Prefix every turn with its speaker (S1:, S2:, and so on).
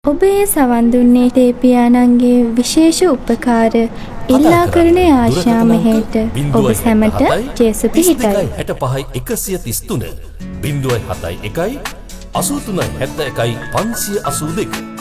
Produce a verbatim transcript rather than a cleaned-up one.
S1: ඔබේ සවන් දුන්නේ තේපියාණන්ගේ විශේෂ උපකාර ඉල්ලා කරන ආශා මෙහෙට ඔබ සැමට ජේසු පිහිටයි.
S2: හැට පහයි එකසිය තිස් තුන බිංදුවයි හතයි එකයි අසූ තුනයි හැත්ත එකයි පන්සිය අසූ දෙක.